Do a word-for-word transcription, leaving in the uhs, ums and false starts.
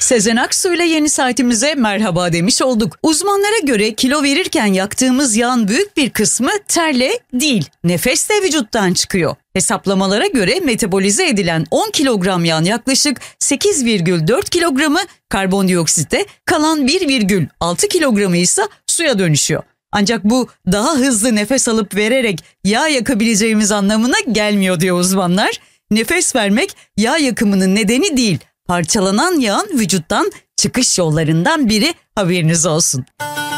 Sezen Aksu ile yeni saatimize merhaba demiş olduk. Uzmanlara göre kilo verirken yaktığımız yağın büyük bir kısmı terle değil, nefesle vücuttan çıkıyor. Hesaplamalara göre metabolize edilen on kilogram yağın yaklaşık sekiz virgül dört kilogramı karbondioksite, kalan bir virgül altı kilogramı ise suya dönüşüyor. Ancak bu daha hızlı nefes alıp vererek yağ yakabileceğimiz anlamına gelmiyor diyor uzmanlar. Nefes vermek yağ yakımının nedeni değil, parçalanan yağın vücuttan çıkış yollarından biri, haberiniz olsun.